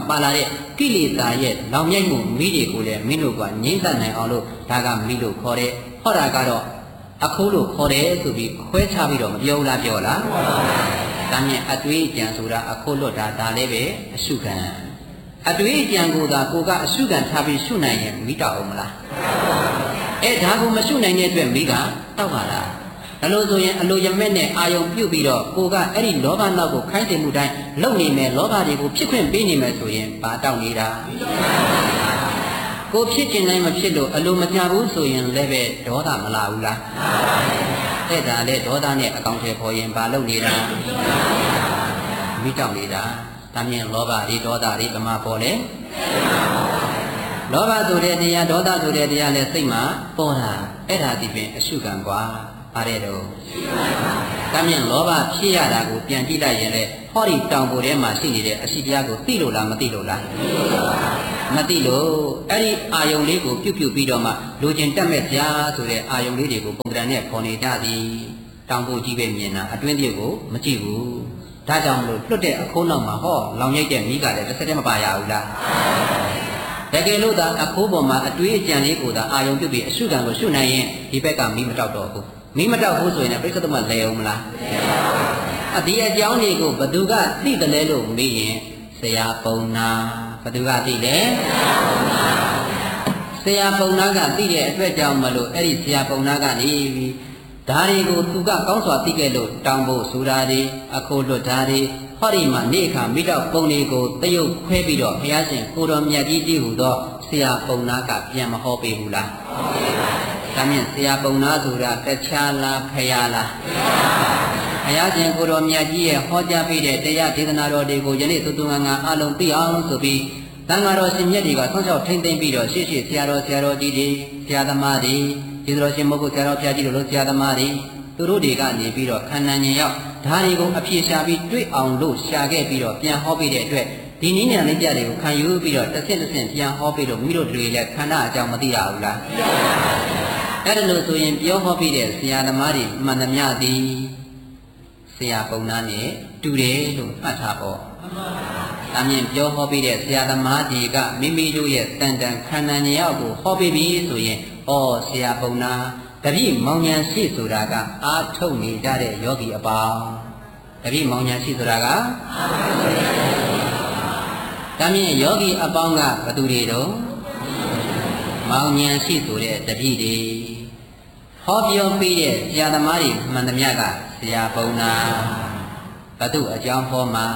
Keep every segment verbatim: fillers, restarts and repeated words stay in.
ပါလာတဲ့ကိလေသာရဲ့လောင်မြိုက်မှုမိတွေကိုလည်းမင်းတို့ကငြိမ့်သက်နိုင်အောင်လို့ဒါကမိလို့ခေါ်တယ်ဟောတာကတော့အခုလို့ခေါ်တယ်ဆိုပြီးခွဲခြားပြီးတော့မပြောလားပြောလားဒါမြင်အတွေးအကြံဆိုတာအခုလွတ်တာဒါလည်းပဲအရှုခံအတွေးအကြံကိုသာကိုကအရှုခံထားပြီးရှုနိုင်ရင်မိတောက်အောင်မလားအဲဒါကိုမရှုနိုင်တဲ့အတွက်မိကတောက်ပါလားဒါလို့ဆိုရင်အလိုရမဲ့နဲ့အာယုံပြုတ်ပြီးတော့ကိုကအဲ့ဒီလောဘနောက်ကိုခိုင်းတင်မှုတိုင်းလုံနေမယ်လောဘတွေကိုဖြစ်ခွင့်ပေးနေမယ်ဆိုရင်ဘာတောက်နေတာကိုဖြစ်ကျင်တိုင်းမဖြစ်လို့အလိုမကြဘူးဆိုရင်လည်းပဲဒေါသမလာဘူးလားအဲ့ဒါလေဒေါသနဲ့အကောင်ထဲပေါ်ရင်ဘာလုပ်နေတာမိတောက်နေတာဒါမြင်လောဘတွေဒေါသတွေဗမာပေါ်လေလောဘဆိုတဲ့တရားဒေါသဆိုတဲ့တရားလည်းစိတ်မှာပေါ်တာအဲ့ဒါဒီပင်အရှုခံကွာပါတယ်တော့ဒါမြင်လောဘဖြစ်ရတာကိုပြန်ကြည့်လိုက်ရင်လေဟောဒီတောင်ပေါ်ထဲမှာရှိနေတဲ့အရှိတရားကိုသိလို့လားမသိလို့လားမသိလို့အဲ့ဒီအာယုံလေးကိုပြုတ်ပြုတ်ပြီးတော့မှလူကျင်တက်မဲ့ကြာဆိုတဲ့အာယုံလေးတွေကိုပုံစံနဲ့ပေါ်နေကြသည်တောင်ပေါ်ကြီးပဲမြင်တာအတွင်းတွေကိုမကြည့်ဘူးဒါကြောင့်မလို့လွတ်တဲ့အခိုးနောက်မှာဟောလောင်ရိပ်တဲ့မိကလည်းတစ်စက်တည်းမပါရဘူးလားတကယ်လို့သာအခိုးပေါ်မှာအတွေးအကြံလေးကိုသာအာယုံပြုတ်ပြီးအရှုခံကိုရှုနိုင်ရင်ဒီဘက်ကမိမတောက်တော့ဘူးမိမတောက်ဘူးဆိုရင်လည်းပြိဿသမလဲအောင်မလားအဒီအကြောင်းတွေကိုဘသူကသိတယ်လဲလို့မေးရင်ဆရာပုံနာဘသူကသိတယ်ဆရာပုံနာကသိတဲ့အတွက်ကြောင့်မလို့အဲ့ဒီဆရာပုံနာကနေပြီးဒါတွေကိုသူကကောင်းစွာသိခဲ့လို့တောင်းဖို့ဆိုတာတွေအခိုးလွတ်တာတွေဟောဒီမှာနေခါမိတော့ပုံတွေကိုတရုပ်ခွဲပြီးတော့ဘုရားရှင်ကိုတော်မြတ်ကြီးတည်ဟူသောဆရာပုံနာကပြန်မဟောပေးဘူးလားဒါမြင်ဆရာပုံနာဆိုတာတခြားလားဖရာလားဘုရားရှင်ကိုတော်မြတ်ကြီးရဲ့ဟောကြားပေးတဲ့တရားဒေသနာတော်တွေကိုယနေ့သူသူငါငါအလုံးသိအောင်ဆိုပြီးသံဃာတော်ရှင်မြတ်တွေကဆောင်းချောက်ထိမ့်သိမ့်ပြီးတော့ရှေ့ရှေ့ဆရာတော်ဆရာတော်ကြီးတွေဆရာသမားတွေဒီတော်ရှင်မဟုတ်ဘူးဆရာတော်ဖျားကြီးတို့လို့ဆရာသမားတွေသူတို့တွေကနေပြီးတော့ခန္ဓာဉာဏ်ရောက်ဓာတ်တွေကိုအပြည့်ရှာပြီးတွေ့အောင်လို့ရှာခဲ့ပြီးတော့ပြန်ဟောပေးတဲ့အတွက်ဒီနည်းဉာဏ်လေးပြတွေကိုခံယူပြီးတော့တစ်ဆင့်တစ်ဆင့်ပြန်ဟောပေးလို့မိတို့တွေလည်းခန္ဓာအကြောင်းမသိရဘူးလားအဲ့ဒါလို့ဆိုရင်ပြောဟောပြီးတဲ့ဆရာသမားတွေမှန်သမျှသည်ဆရာပုံနာနဲ့တူတယ်လို့မှတ်ထားပေါ့ဒါမြင်ပြောဟောပြီးတဲ့ဆရာသမားကြီးကမိမိတို့ရဲ့တန်တန်ခန္ဓာဉာဏ်ရောက်ကိုဟောပေးပြီဆိုရင်ဩဆရာပုံနာတပည့်မောင်ဉာဏ်ရှိဆိုတာကအာထုတ်နေကြတဲ့ယောဂီအပေါင်းတပည့်မောင်ဉာဏ်ရှိဆိုတာကဒါမြင်ယောဂီအပေါင်းကဘသူတွေတော့မောင်ဉာဏ်ရှိဆိုတဲ့တပည့်တွေဟောပြောပြီးတဲ့ဆရာသမားတွေမှန်သမျှကဆရာပုံနာဘသူအကြောင်းဟောမှာ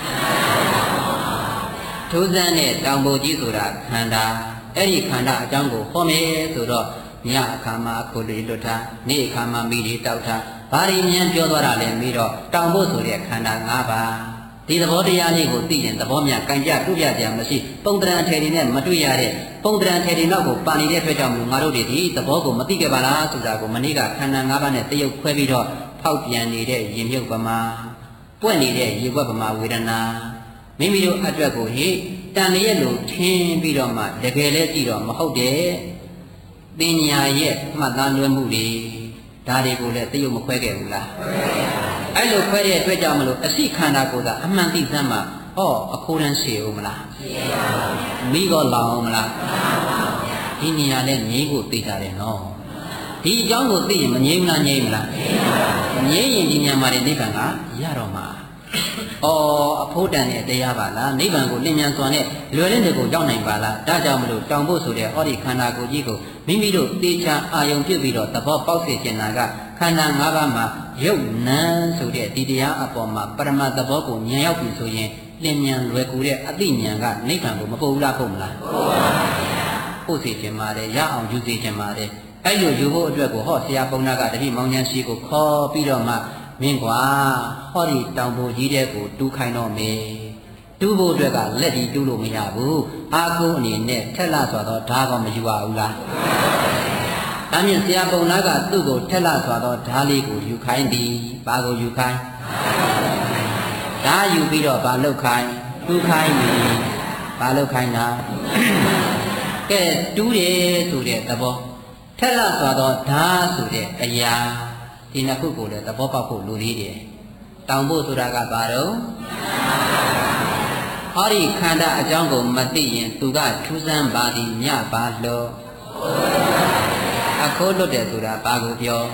ထူးဆန်းတဲ့တောင်ပေါ်ကြီးဆိုတာခန္ဓာအဲ့ဒီခန္ဓာအကြောင်းကိုဟောမယ်ဆိုတော့ညအခါမှာအခုလေးလွတ်ထားနေ့အခါမှာမိတွေတောက်ထားဘာရင်းမြန်ပြောသွားတာလဲပြီးတော့တောင်ဖို့ဆိုတဲ့ခန္ဓာ၅ပါးဒီသဘောတရားလေးကိုသိရင်သဘောများကံကြတွေ့ကြကြမရှိပုံတရံထေရီနဲ့မတွေ့ရတဲ့ပုံတရံထေရီနောက်ကိုပါနေတဲ့အတွက်ကြောင့်ငါတို့တွေဒီသဘောကိုမသိခဲ့ပါလားဆိုတာကိုမနေ့ကခန္ဓာ၅ပါးနဲ့တရုပ်ခွဲပြီးတော့ဖောက်ပြန်နေတဲ့ရင်မြုပ်ပမာပွက်နေတဲ့ရေွက်ပမာဝေဒနာမိမိတို့အတွက်ကိုဟိတန်လျက်လိုထင်းပြီးတော့မှတကယ်လဲကြည့်တော့မဟုတ်တဲ့ပညာရဲ့မှတ်သားလွှဲမှုတွေဒါတွေကိုလည်းတရုပ်မခွဲခဲ့ဘူးလားအဲ့လိုခွဲတဲ့အတွက်ကြောင့်မလို့အစိခန္ဓာကိုယ်သာအမှန်သိစမ်းမှာဟောအခိုးတန်းရှည်ဦးမလားရှည်ပါဘူးမိတော့လောင်အောင်မလားဒီနေရာလဲငြိမ်းဖို့သိကြတယ်နော်ဒီအကြောင်းကိုသိရင်မငြိမ်းလားငြိမ်းမလားငြိမ်းရင်ဒီညမှာတဲ့နိဗ္ဗာန်ကရတော့မှာဩအဖို့တန်တဲ့တရားပါလားနိဗ္ဗာန်ကိုလင်းမြန်စွာနဲ့လွယ်လင်းတွေကိုရောက်နိုင်ပါလားဒါကြောင့်မလို့တောင်ဖို့ဆိုတဲ့ဟောဒီခန္ဓာကိုယ်ကြီးကိုမိမိတို့တေချာအာယုံပြုပြီးတော့သဘောပေါက်စေချင်တာကခန္ဓာ၅ပါးမှာရုပ်နာဆိုတဲ့ဒီတရားအပေါ်မှာပရမတ်သဘောကိုဉာဏ်ရောက်ပြီဆိုရင်လင်းမြန်လွယ်ကူတဲ့အသိဉာဏ်ကနိဗ္ဗာန်ကိုမပို့ဘူးလားပို့မလားပို့ပါဘူးပို့စေချင်ပါတယ်ရအောင်ယူစေချင်ပါတယ်အဲ့လိုယူဖို့အတွက်ကိုဟောဆရာပုံနာကတတိမောင်ဉာဏ်ရှိကိုခေါ်ပြီးတော့မှမင်းကွာဟောဒီတောင်ပေါ်ကြီးတဲ့ကိုတူးခိုင်းတော့မယ်တူးဖို့အတွက်ကလက်ဒီတူးလို့မရဘူးအာကုအနေနဲ့ထက်လာဆိုတော့ဓာတ်ကမယူရဘူးလားဒါမြင်ဆရာပုံနာကသူ့ကိုထက်လာဆိုတော့ဓာတ်လေးကိုယူခိုင်းသည်ဘာကိုယူခိုင်းဓာတ်ယူပြီးတော့ဘာလုပ်ခိုင်းတူးခိုင်းပြီဘာလုပ်ခိုင်းတာကဲတူးတယ်ဆိုတဲ့သဘောထက်လာဆိုတော့ဓာတ်ဆိုတဲ့အရာဒီနှစ်ခုကိုလည်းသဘောပေါက်ဖို့လိုသေးတယ်တောင်ဖို့ဆိုတာကဘာတော့ဓဟောဒီခန္ဓာအကြောင်းကိုမသိရင်သူကထူးဆန်းပါသည်ညပါလို့အခိုးလွတ်တယ်ဆိုတာဘာကိုပြော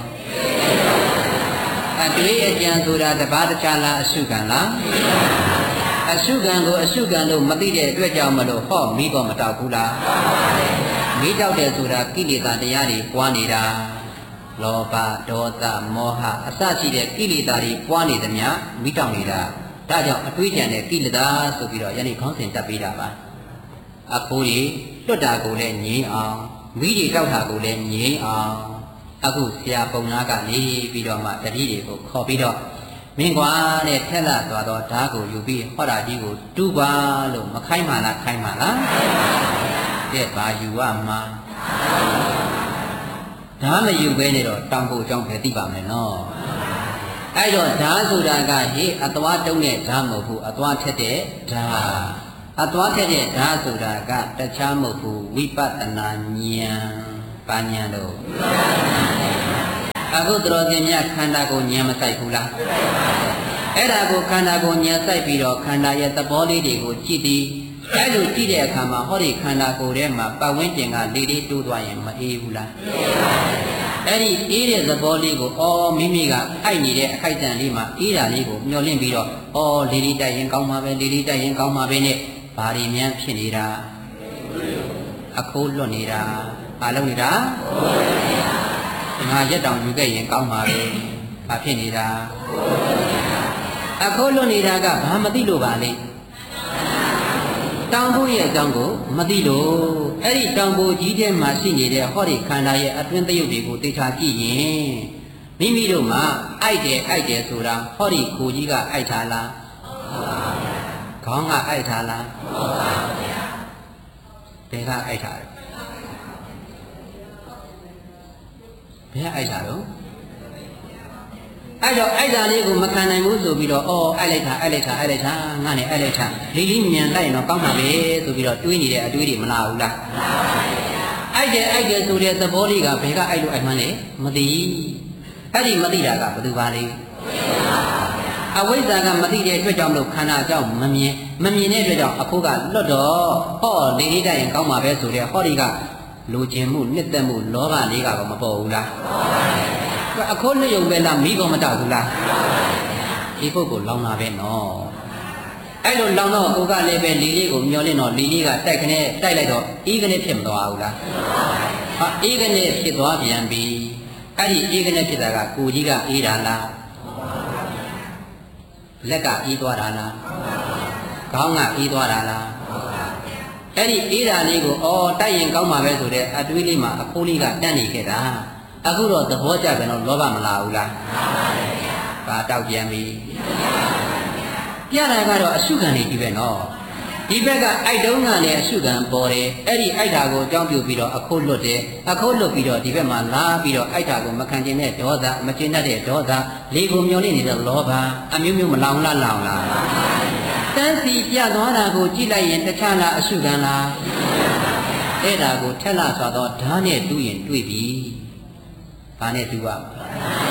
အတွေ့အကြံဆိုတာတပါးတခြားလားအရှုခံလားအရှုခံကိုအရှုခံလို့မသိတဲ့အတွက်ကြောင့်မလို့ဟောမိတော့မတောက်ဘူးလားမိတောက်တယ်ဆိုတာကိလေသာတရားတွေပွားနေတာလောဘဒေါသမောဟအစရှိတဲ့ကိလေသာတွေပွားနေသမျှမိတောက်နေတာဒါကြောင့်အတွေးကြံတဲ့ကိလေသာဆိုပြီးတော့ယနေ့ခေါင်းစဉ်တက်ပေးတာပါအခိုးတွေလွတ်တာကိုလည်းငြိမ်းအောင်မိတွေတောက်တာကိုလည်းငြိမ်းအောင်အခုဆရာပုံနာကနေပြီးတော့မှတတိတွေကိုခေါ်ပြီးတော့မင်းကွာတဲ့ထက်လာသွားတော့ဓာတ်ကိုယူပြီးဟောတာကြီးကိုတူပါလို့မခိုင်းမှလားခိုင်းမှလားတဲ့ဘာယူရမှာဓာတ်မယူဘဲနဲ့တော့တောင်ဖို့အကြောင်းပဲသိပါမယ်နော်အဲ့တော့ဓာတ်ဆိုတာကဟေ့အသွားတုံးတဲ့ဓာတ်မဟုတ်ဘူးအသွားထက်တဲ့ဓာတ်အသွားထက်တဲ့ဓာတ်ဆိုတာကတခြားမဟုတ်ဘူးဝိပဿနာဉာဏ်ပါဉာဏ်တော့အခုတော်စင်မြခန္ဓာကိုဉာဏ်မဆိုင်ဘူးလားအဲ့ဒါကိုခန္ဓာကိုဉာဏ်ဆိုင်ပြီးတော့ခန္ဓာရဲ့သဘောလေးတွေကိုကြည့်သည်အဲ့လိုကြည့်တဲ့အခါမှာဟောဒီခန္ဓာကိုယ်ထဲမှာပတ်ဝန်းကျင်ကလေးလေးတိုးသွားရင်မအေးဘူးလားအဲ့ဒီအေးတဲ့သဘောလေးကိုအော်မိမိကအိုက်နေတဲ့အခိုက်အတန့်လေးမှာအေးတာလေးကိုမျောလင့်ပြီးတော့အော်လေးလေးတိုက်ရင်ကောင်းမှာပဲလေးလေးတိုက်ရင်ကောင်းမှာပဲနဲ့ဘာတွေများဖြစ်နေတာအခိုးလွတ်နေတာဘာလုပ်နေတာငါရက်တောင်ယူခဲ့ရင်ကောင်းမှာပဲဘာဖြစ်နေတာအခိုးလွတ်နေတာကဘာမသိလို့ပါလဲတောင်ဖို့ရဲ့အကြောင်းကိုမသိလို့အဲ့ဒီတောင်ဖို့ကြီးထဲမှာရှိနေတဲ့ဟောဒီခန္ဓာရဲ့အတွင်းသရုပ်တွေကိုသိချာကြည့်ရင်မိမိတို့မှာအိုက်တယ်အိုက်တယ်ဆိုတာဟောဒီကိုကြီးကအိုက်ထားလားခေါင်းကအိုက်ထားလားဘယ်ကအိုက်ထားလဲဘယ်ကအိုက်ထားတော့အဲ့တော့အိုက်တာလေးကိုမခံနိုင်ဘူးဆိုပြီးတော့အော်အိုက်လိုက်တာအိုက်လိုက်တာအိုက်လိုက်တာငါနဲ့အိုက်လိုက်တာလေးလေးမြန်လိုက်ရင်တော့ကောင်းမှာပဲဆိုပြီးတော့တွေးနေတဲ့အတွေးတွေမလားဘူးလားအိုက်တယ်အိုက်တယ်ဆိုတဲ့သဘောလေးကဘယ်ကအိုက်လို့အိုက်မှန်းလဲမသိအဲ့ဒီမသိတာကဘယ်သူပါလဲအဝိဇ္ဇာကမသိတဲ့အတွက်ကြောင့်မလို့ခန္ဓာကြောင့်မမြင်မမြင်တဲ့အတွက်ကြောင့်အခိုးကလွတ်တော့ဟောလေးလေးတိုက်ရင်ကောင်းမှာပဲဆိုတဲ့ဟောဒီကလိုချင်မှုနှစ်သက်မှုလောဘလေးကတော့မပေါ်ဘူးလားအခိုးနှစ်ယုံပဲလားမိကောမတောက်ဘူးလားဒီပုဂ္ဂိုလ်လောင်လာပဲနော်အဲ့လိုလောင်တော့ကိုကလည်းပဲလီလေးကိုမျောလင်းတော့လီလေးကတိုက်ခနဲ့တိုက်လိုက်တော့အေးကနေဖြစ်မသွားဘူးလားဟာအေးကနေဖြစ်သွားပြန်ပြီအဲ့ဒီအေးကနေဖြစ်တာကကိုကြီးကအေးတာလားလက်ကအေးသွားတာလားခေါင်းကအေးသွားတာလားအဲ့ဒီအေးတာလေးကိုအော်တိုက်ရင်ကောင်းမှာပဲဆိုတဲ့အတွေးလေးမှာအခိုးလေးကတန်းနေခဲ့တာအခုတော့သဘောကျပြန်တော့လောဘမလာဘူးလားဘာတောက်ပြန်ပြီပြတာကတော့အရှုခံနေပြီပဲနော်ဒီဘက်ကအိုက်တုံးကလည်းအရှုခံပေါ်တယ်အဲ့ဒီအိုက်တာကိုအကြောင်းပြုပြီးတော့အခိုးလွတ်တယ်အခိုးလွတ်ပြီးတော့ဒီဘက်မှာလာပြီးတော့အိုက်တာကိုမခံကျင်တဲ့ဒေါသမကျင်တတ်တဲ့ဒေါသလေကိုမျောနေနေတဲ့လောဘအမျိုးမျိုးမလောင်လားလောင်လားတန်းစီပြသွားတာကိုကြည့်လိုက်ရင်တခြားလားအရှုခံလားအဲ့ဒါကိုထက်လာဆိုတော့ဓာတ်နဲ့တူးရင်တွေ့ပြီဘာနဲ့တူပါ့မလဲ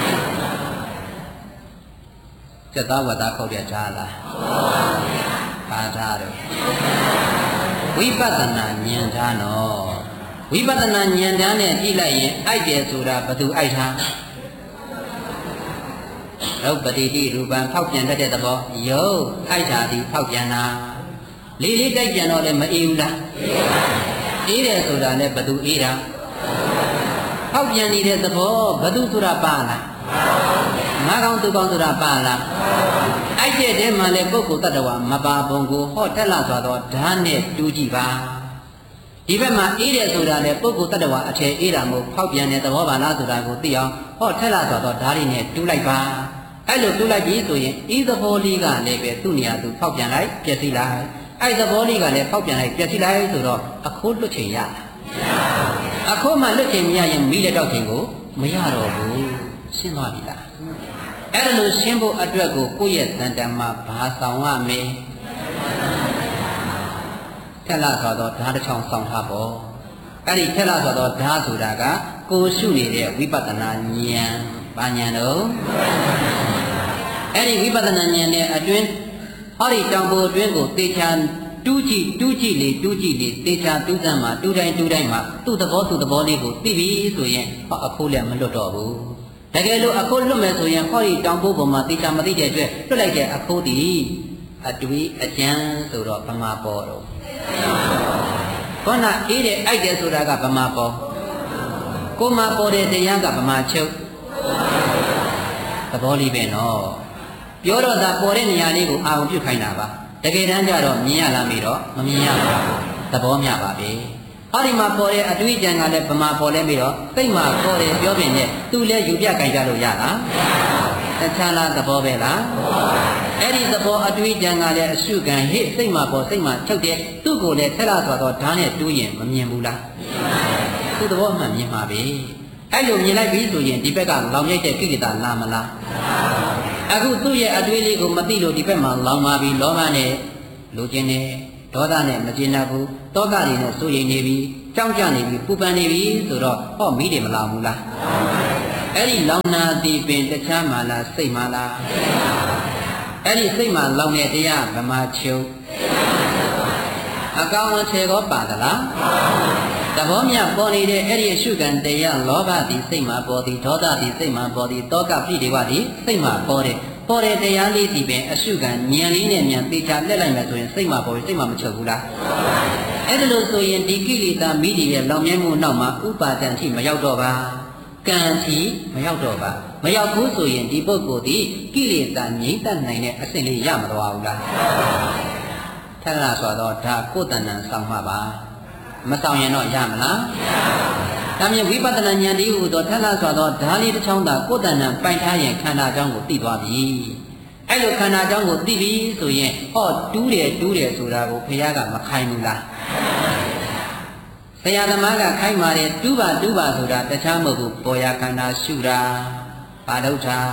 စက်သားဝတ်သားခောက်ပြထားလားဘာထားတော့ဝိပဿနာဉာဏ်ထားနော်ဝိပဿနာဉာဏ်ထားနဲ့ကြည့်လိုက်ရင်အိုက်တယ်ဆိုတာဘသူအိုက်ထားရုပ်ပတိတိရူပံဖောက်ပြန်တတ်တဲ့သဘောယုတ်အိုက်တာဒီဖောက်ပြန်တာလေးလေးတိုက်ပြန်တော့လည်းမအေးဘူးလားအေးတယ်ဆိုတာလည်းဘသူအေးတာဖောက်ပြန်နေတဲ့သဘောဘသူဆိုတာပါလားငါကောင်းသူကောင်းဆိုတာပါလားအိုက်တဲ့တဲမှာလည်းပုဂ္ဂိုလ်တ attva မပါဘုံကိုဟောတက်လာဆိုတော့ဓာတ်နဲ့တူးကြည့်ပါဒီဘက်မှာအေးတယ်ဆိုတာလည်းပုဂ္ဂိုလ်တ attva အထည်အေးတာမဟုတ်ဖောက်ပြန်တဲ့သဘောပါလားဆိုတာကိုသိအောင်ဟောထက်လာဆိုတော့ဓာတ်ရင်းနဲ့တူးလိုက်ပါအဲ့လိုတူးလိုက်ပြီဆိုရင်ဤသဘောလေးကလည်းပဲသူ့နေရာသူဖောက်ပြန်လိုက်ပြည့်စည်လိုက်အဲ့သဘောလေးကလည်းဖောက်ပြန်လိုက်ပြည့်စည်လိုက်ဆိုတော့အခိုးလွတ်ချင်ရလားအခုမှလွတ်ချင်မရရင်မိလက်တော့ခြင်းကိုမရတော့ဘူးရှင်းသွားပြီလားအဲ့ဒါလို့ရှင်းဖို့အတွက်ကိုကိုယ့်ရဲ့တန်တန်မှာဘာဆောင်ရမလဲထက်လာဆိုတော့ဓာတ်တစ်ချောင်းဆောင်ထားပေါ့အဲ့ဒီထက်လာဆိုတော့ဓာတ်ဆိုတာကကိုရှုနေတဲ့ဝိပဿနာဉာဏ်ဘာဉာဏ်တော့အဲ့ဒီဝိပဿနာဉာဏ်နဲ့အတွင်းဟဟောဒီတောင်ပေါ်တွင်းကိုတေချာတူးကြည့်တူးကြည့်လေတူးကြည့်လေတေချာတူးစမ်းမှာတူးတိုင်းတူးတိုင်းမှာသူ့သဘောသူ့သဘောလေးကိုသိပြီဆိုရင်ဟောအခုလည်းမလွတ်တော့ဘူးတကယ်လို့အခုလွတ်မယ်ဆိုရင်ဟောဒီတောင်ပေါ်ပေါ်မှာတေချာမသိတဲ့အတွက်လွတ်လိုက်တဲ့အခုဒီအတွေးအကြံဆိုတော့ဗမာပေါ်တော့ခေါဏအေးတဲ့အိုက်တယ်ဆိုတာကဗမာပေါ်ကိုမပေါ်တဲ့တရားကဗမာချုပ်သဘောလေးပဲနော်ပြောတော့သာပေါ်တဲ့နေရာလေးကိုအာရုံပြုခိုင်းတာပါတကယ်တမ်းကျတော့မြင်ရလားမေးတော့မမြင်ရပါဘူးသဘောမျှပါပဲဟောဒီမှာပေါ်တဲ့အတွေးအကြံကလည်းဗမာပေါ်လဲမေးတော့စိတ်မှာပေါ်တယ်ပြောပြင်နဲ့သူလည်းယူပြကြိုင်ကြလို့ရလားတခြားလားသဘောပဲလားအဲ့ဒီသဘောအတွေးကြံကလည်းအရှုခံဟိစိတ်မှာပေါ်စိတ်မှာချုပ်တဲ့သူ့ကိုလည်းထက်လာဆိုတော့ဓာတ်နဲ့တူးရင်မမြင်ဘူးလားသူ့သဘောမှမြင်ပါပဲအဲ့လိုမြင်လိုက်ပြီဆိုရင်ဒီဘက်ကလောင်ရိုက်တဲ့ကိလေသာလာမလားအခုသူ့ရဲ့အတွေးလေးကိုမသိလို့ဒီဘက်မှာလောင်ပါပြီလောဘနဲ့လိုချင်တယ်ဒေါသနဲ့မကျေနပ်ဘူးတောကတွေနဲ့စိုးရိမ်နေပြီကြောက်ကြနေပြီပူပန်နေပြီဆိုတော့ဟောမိတယ်မလောင်ဘူးလားအဲ့ဒီလောင်နာတိပင်တခြားမှလားစိတ်မှလားအဲ့ဒီစိတ်မှလောင်တဲ့တရားဗမာချုပ်အကောင်အထည်ကောပါသလားသဘောမြပေါ်နေတဲ့အဲ့ဒီအရှုခံတရားလောဘသည်စိတ်မှပေါ်သည်ဒေါသသည်စိတ်မှပေါ်သည်တောကပိဋိဝသည်စိတ်မှပေါ်တယ်ပေါ်တဲ့တရားလေးဒီပင်အရှုခံဉာဏ်လေးနဲ့ဉာဏ်သိချလက်လိုက်မယ်ဆိုရင်စိတ်မှပေါ်ပြီးစိတ်မှမချုပ်ဘူးလားအဲ့ဒါလို့ဆိုရင်ဒီကိလေသာမိဒီရဲ့လောင်မြဲမှုနောက်မှာဥပါဒံထိမရောက်တော့ပါကံထိမရောက်တော့ပါမရောက်ဘူးဆိုရင်ဒီပုဂ္ဂိုလ်ဒီကိလေသာငြိမ့်သက်နိုင်တဲ့အဆင့်လေးရမသွားဘူးလားထက်လာဆိုတော့ဒါကိုယ်တဏ္ဍာဆောင်မှာပါမဆောင်ရင်တော့ရမလားဒါမြင်ဝိပဿနာဉာဏ်ဒီဟူသောထက်လာဆိုတော့ဓာလေးတစ်ချောင်းသာကိုယ်တဏ္ဍာပိုင်ထားရင်ခန္ဓာကြောင်းကိုသိသွားပြီအဲ့လိုခန္ဓာကြောင်းကိုသိပြီဆိုရင်ဟောတူးတယ်တူးတယ်ဆိုတာကိုဘုရားကမခိုင်းဘူးလားဆရာသမားကခိုင်းပါတယ်တူးပါတူးပါဆိုတာတခြားမဟုတ်ဘူးပေါ်ရခန္ဓာရှုတာဘာလို့ထား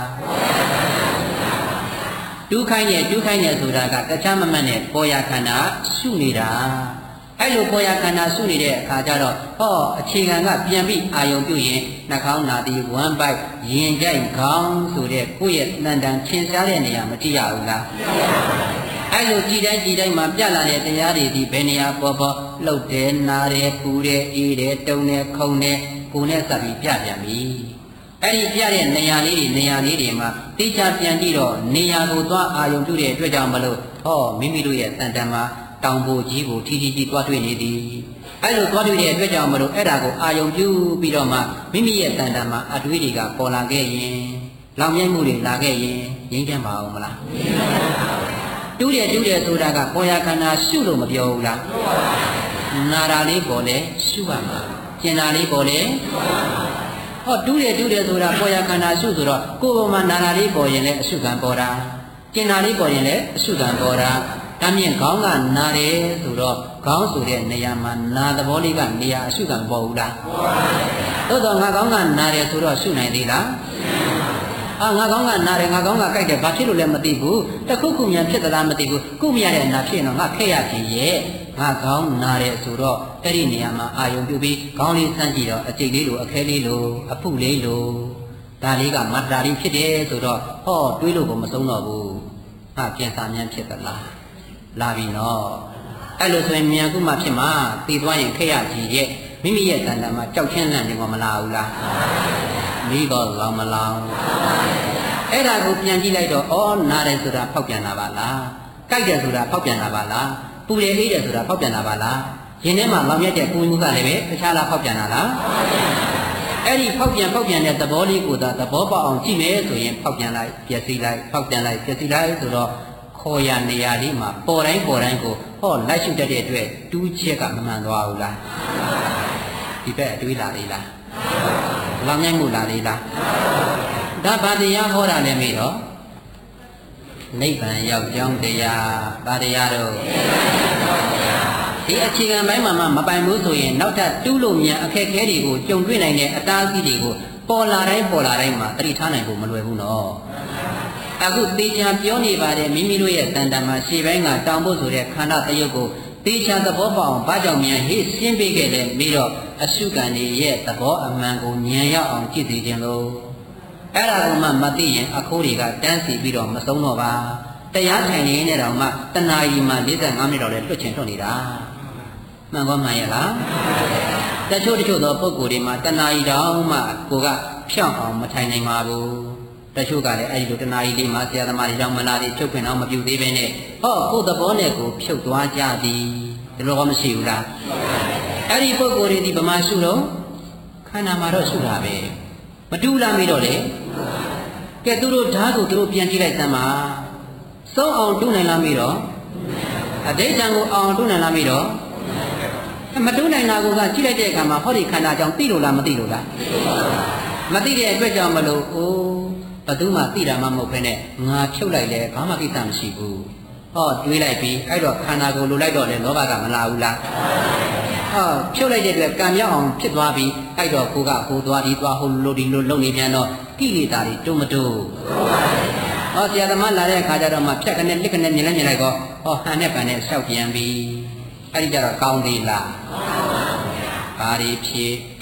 တူးခိုင်းရဲ့တူးခိုင်းရဲ့ဆိုတာကတခြားမမှန်နဲ့ပေါ်ရခန္ဓာရှုနေတာအဲ့လိုပေါ်ရခန္ဓာရှုနေတဲ့အခါကျတော့ဟောအခြေခံကပြန်ပြီးအာယုံပြုရင်နှာခေါင်းနာသည်ဝမ်းပိုက်ရင်ကြိုက်ခေါင်းဆိုတဲ့ကိုယ့်ရဲ့တန်တန်ထင်ရှားတဲ့နေရာမကြည့်ရဘူးလားအဲ့လိုကြည်တိုင်းကြည်တိုင်းမှာပြလာတဲ့တရားတွေဒီဘယ်နေရာပေါ်ပေါ်လှုပ်တယ်နားတယ်ပူတယ်အေးတယ်တုံတယ်ခုန်တယ်ကိုယ်နဲ့စပ်ပြီးပြပြန်ပြီအဲ့ဒီပြတဲ့နေရာလေးတွေနေရာလေးတွေမှာတိကျပြန်ပြီးတော့နေရာကိုသွားအာယုံပြုတဲ့အတွက်ကြောင့်မလို့ဟောမိမိတို့ရဲ့တန်တန်မှာတောင်ပေါ်ကြီးကိုထီထီကြီးသွားတွေ့နေသည်အဲ့လိုသွားတွေ့တဲ့အတွက်ကြောင့်မလို့အဲ့ဒါကိုအာယုံပြုပြီးတော့မှမိမိရဲ့တန်တန်မှာအတွေးတွေကပေါ်လာခဲ့ရင်လောင်မြိုက်မှုတွေလာခဲ့ရင်ငြိမ်းချမ်းပါအောင်မလားတူးတယ်တူးတယ်ဆိုတာကပေါ်ရခန္ဓာရှုလို့မပြောဘူးလားနာတာလေးပေါ်လဲရှုရမှာကျင်တာလေးပေါ်လဲဟောတူးတယ်တူးတယ်ဆိုတာပေါ်ရခန္ဓာရှုဆိုတော့ကိုယ်ပေါ်မှာနာတာလေးပေါ်ရင်လည်းအရှုခံပေါ်တာကျင်တာလေးပေါ်ရင်လည်းအရှုခံပေါ်တာဒါမြင်ခေါင်းကနာတယ်ဆိုတော့ခေါင်းဆိုတဲ့နေရာမှာနာသဘောလေးကနေရာအရှုခံပေါ်ဘူးလားသို့တော့ငါခေါင်းကနာတယ်ဆိုတော့ရှုနိုင်သေးလားအာငါကောင်းကနားတယ်ငါကောင်းကကြိုက်တယ်ဘာဖြစ်လို့လဲမသိဘူးတခုခုမြန်ဖြစ်သလားမသိဘူးကုမရတဲ့နာဖြစ်တော့ငါခက်ရခြင်းရဲ့ငါကောင်းနားတယ်ဆိုတော့အဲ့ဒီနေရာမှာအာယုံပြုပြီးခေါင်းလေးဆန်းကြည့်တော့အကျိတ်လေးလိုအခဲလေးလိုအဖုလေးလိုဒါလေးကမတ္တာလေးဖြစ်တယ်ဆိုတော့ဟောတွေးလို့ကိုမဆုံးတော့ဘူးဟာပြန်စာမြန်ဖြစ်သလားလာပြီနော်အဲ့လိုဆိုရင်မြန်ခုမှဖြစ်မှာသိသွားရင်ခက်ရခြင်းရဲ့မိမိရဲ့တန်တမှာကြောက်ချင်းလန့်နေမှာမလားဘူးလားမိတော့လောင်မလောင်အဲ့ဒါကိုပြန်ကြည့်လိုက်တော့ဩနားတယ်ဆိုတာဖောက်ပြန်တာပါလားကြိုက်တယ်ဆိုတာဖောက်ပြန်တာပါလားပူတယ်အေးတယ်ဆိုတာဖောက်ပြန်တာပါလားရင်ထဲမှာလောင်ရက်တဲ့ကိုယ်မှုကလည်းပဲတခြားလားဖောက်ပြန်တာလားအဲ့ဒီဖောက်ပြန်ဖောက်ပြန်တဲ့သဘောလေးကိုသာသဘောပေါက်အောင်ကြည့်မယ်ဆိုရင်ဖောက်ပြန်လိုက်ပျက်စီးလိုက်ဖောက်ပြန်လိုက်ပျက်စီးလိုက်ဆိုတော့ခေါ်ရနေရာလေးမှာပေါ်တိုင်းပေါ်တိုင်းကိုဟောလိုက်ရှုတတ်တဲ့အတွက်တူးချက်ကမမှန်သွားဘူးလားဒီဘက်အတွေးလာလေးလားလောင်မြိုက်မှုလာသေးလားဒါဘာတရားဟောတာလဲမေးတော့နိဗ္ဗာန်ရောက်ကြောင်းတရားဘာတရားတော့ဒီအခြေခံပိုင်းမှာမှမပိုင်ဘူးဆိုရင်နောက်ထပ်တူးလို့မြန်အခက်အခဲတွေကိုကြုံတွေ့နိုင်တဲ့အတားအဆီးတွေကိုပေါ်လာတိုင်းပေါ်လာတိုင်းမှာတတိထားနိုင်ဖို့မလွယ်ဘူးနော်အခုသေချာပြောနေပါတယ်မိမိတို့ရဲ့တန်တမ်းမှာရှေ့ပိုင်းကတောင်းဖို့ဆိုတဲ့ခန္ဓာတယုတ်ကိုသေချာသဘောပေါက်အောင်ဘာကြောင့်မြန်ဟိရှင်းပေးခဲ့တယ်ပြီးတော့အရှုခံတွေရဲ့သဘောအမှန်ကိုဉာဏ်ရောက်အောင်ကြည့်သိခြင်းလို့အဲ့ဒါကမှမသိရင်အခိုးတွေကတန်းစီပြီးတော့မဆုံးတော့ပါတတရားထိုင်နေတဲ့တောင်မှတဏှာကြီးမှ၄၅မိနစ်တော့လဲလွတ်ချင်ထွက်နေတာမှန်ကောမှန်ရဲ့လားတချို့တချို့သောပုဂ္ဂိုလ်တွေမှာတဏှာကြီးတောင်မှကိုကဖြောင့်အောင်မထိုင်နိုင်ပါဘူးတချို့ကလည်းအဲ့ဒီလိုတဏှာကြီးလေးမှာဆရာသမားတွေကြောင့်မလားတွေဖြုတ်ခွင့်အောင်မပြုသေးပဲနဲ့ဟောကိုယ်သဘောနဲ့ကိုဖြုတ်သွားကြသည်ဒီလိုကမရှိဘူးလားအဲ့ဒီပုဂ္ဂိုလ်တွေဒီဗမာရှုတော့ခန္ဓာမှာတော့ရှုတာပဲမတူလားမေးတော့လေကဲသူတို့ဓာတ်ကိုသူတို့ပြန်ကြည့်လိုက်သမ်းပါစောအောင်တူးနိုင်လားမေးတော့အဋ္ဌံကိုအောင်တူးနိုင်လားမေးတော့မတူးနိုင်တာကကြည့်လိုက်တဲ့အခါမှာဟောဒီခန္ဓာကြောင့်သိလို့လားမသိလို့လားမသိတဲ့အတွက်ကြောင့်မလို့အိုးဘသူမှသိတာမှမဟုတ်ဘဲနဲ့ငါဖြုတ်လိုက်လဲဘာမှကိစ္စမရှိဘူးဟောတွေးလိုက်ပြီးအဲ့တော့ခန္ဓာကိုလိုလိုက်တော့လေလောဘကမလာဘူးလားဟောဖြုတ်လိုက်တဲ့အတွက်ကံမြောက်အောင်ဖြစ်သွားပြီးအဲ့တော့ကိုကဟိုသွားဒီသွားဟိုလိုဒီလိုလုံနေပြန်တော့ကိလေသာတွေတုံးမတုံးဟောဆရာသမားလာတဲ့အခါကျတော့မှဖြတ်ကနေလစ်ကနေမြင်လဲမြင်လိုက်တော့ဟောဟန်နဲ့ပန်နဲ့လျှောက်ပြန်ပြီးအဲ့ဒီကြတော့ကောင်းသေးလားဘာတွေဖြစ်